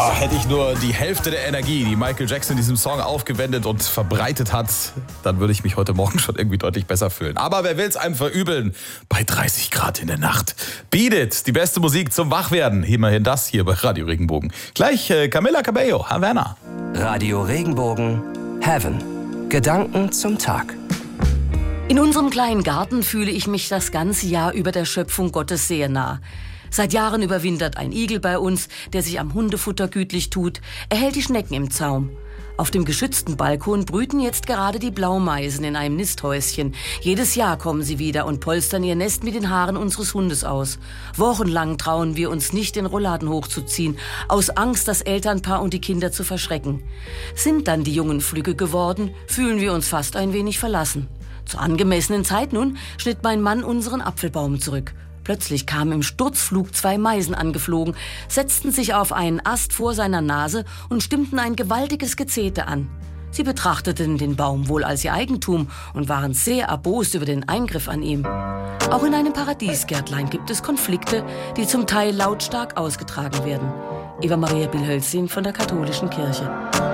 Hätte ich nur die Hälfte der Energie, die Michael Jackson in diesem Song aufgewendet und verbreitet hat, dann würde ich mich heute Morgen schon irgendwie deutlich besser fühlen. Aber wer will es einem verübeln? Bei 30 Grad in der Nacht. Beat It, die beste Musik zum Wachwerden. Immerhin das hier bei Radio Regenbogen. Gleich Camila Cabello, Havana. Radio Regenbogen, Heaven. Gedanken zum Tag. In unserem kleinen Garten fühle ich mich das ganze Jahr über der Schöpfung Gottes sehr nah. Seit Jahren überwintert ein Igel bei uns, der sich am Hundefutter gütlich tut. Er hält die Schnecken im Zaum. Auf dem geschützten Balkon brüten jetzt gerade die Blaumeisen in einem Nisthäuschen. Jedes Jahr kommen sie wieder und polstern ihr Nest mit den Haaren unseres Hundes aus. Wochenlang trauen wir uns nicht, den Rollladen hochzuziehen, aus Angst, das Elternpaar und die Kinder zu verschrecken. Sind dann die Jungen flügge geworden, fühlen wir uns fast ein wenig verlassen. Zur angemessenen Zeit nun schnitt mein Mann unseren Apfelbaum zurück. Plötzlich kamen im Sturzflug 2 Meisen angeflogen, setzten sich auf einen Ast vor seiner Nase und stimmten ein gewaltiges Gezete an. Sie betrachteten den Baum wohl als ihr Eigentum und waren sehr erbost über den Eingriff an ihm. Auch in einem Paradiesgärtlein gibt es Konflikte, die zum Teil lautstark ausgetragen werden. Eva Maria Bilhölzin von der Katholischen Kirche.